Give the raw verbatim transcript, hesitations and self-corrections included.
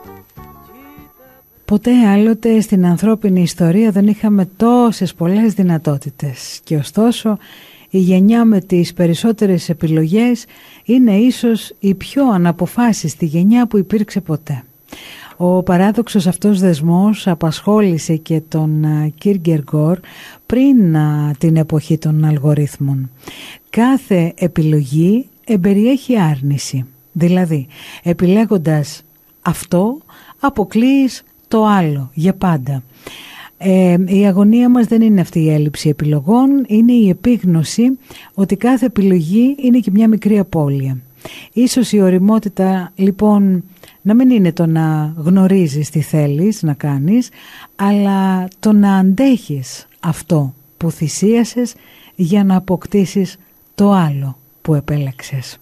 Ποτέ άλλοτε στην ανθρώπινη ιστορία δεν είχαμε τόσες πολλές δυνατότητες και ωστόσο η γενιά με τις περισσότερες επιλογές είναι ίσως η πιο αναποφάσιστη γενιά που υπήρξε ποτέ. Ο παράδοξος αυτός δεσμός απασχόλησε και τον Κίρκεγκορ πριν την εποχή των αλγορίθμων. Κάθε επιλογή εμπεριέχει άρνηση, δηλαδή επιλέγοντας αυτό αποκλείεις το άλλο για πάντα. Ε, η αγωνία μας δεν είναι αυτή η έλλειψη επιλογών, είναι η επίγνωση ότι κάθε επιλογή είναι και μια μικρή απώλεια. Ίσως η ωριμότητα λοιπόν να μην είναι το να γνωρίζεις τι θέλεις να κάνεις, αλλά το να αντέχεις αυτό που θυσίασες για να αποκτήσεις το άλλο που επέλεξες.